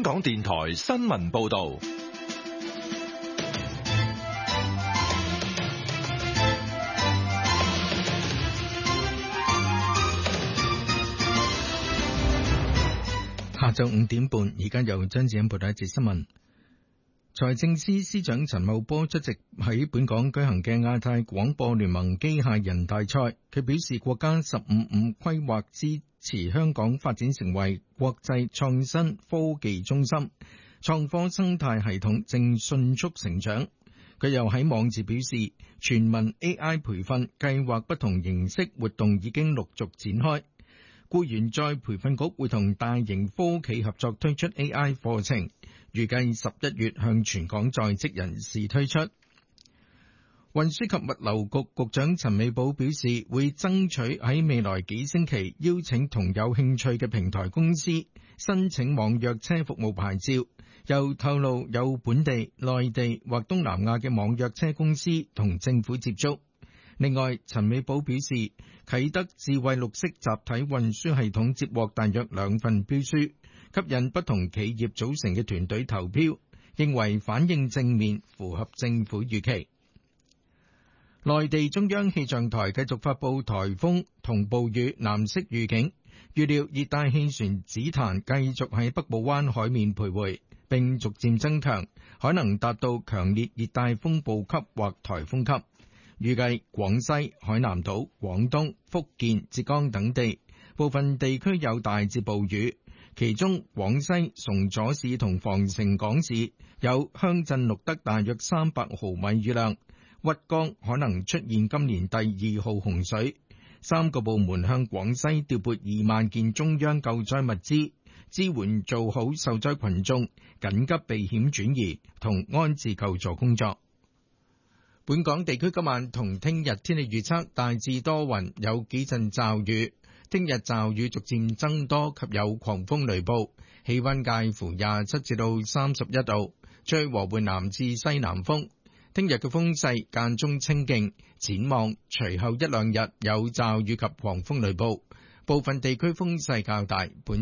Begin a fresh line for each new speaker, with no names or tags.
香港電台新聞報道。
下晝5點半，而家由張子欣報道一節新聞。財政司司長陳茂波出席喺本港舉行嘅亞太廣播聯盟機械人大賽，佢表示國家15+5規劃支持香港發展成為國際創新科技中心，創科生態系統正迅速成長。佢又喺網誌表示，全民 AI 培訓計劃不同形式活動已經陸續展開。僱員再培訓局會同大型科企合作推出 AI 課程，預計11月向全港在職人士推出。運輸及物流局局長陳美寶表示，會爭取喺未來幾星期邀請同有興趣嘅平台公司申請網約車服務牌照，又透露有本地、內地或東南亞嘅網約車公司同政府接觸。另外，陳美寶表示，啟德智慧綠色集體運輸系統接獲大約2份標書，吸引不同企業組成嘅團隊投標，認為反應正面，符合政府預期。內地中央氣象台繼續發布颱風同暴雨藍色預警，預料熱帶氣旋紫檀繼續喺北部灣海面徘徊，並逐漸增強，可能達到強烈熱帶風暴級或颱風級。預計廣西、海南島、廣東、福建、浙江等地部分地區有大至暴雨，其中廣西崇左市同防城港市有鄉鎮錄得大約300毫米雨量，鬱江可能出現今年第2號洪水。3個部門向廣西調撥2萬件中央救災物資，支援做好受災群眾緊急避險轉移同安置救助工作。本港地區今晚同聽日天氣預測大致多雲，有幾陣驟雨。聽日驟雨逐漸增多及有狂風雷暴，氣溫介乎27至到31度，吹和緩南至西南風。聽日嘅風勢間中清勁，展望隨後1-2日有驟雨及狂風雷暴，部分地區風勢較大。本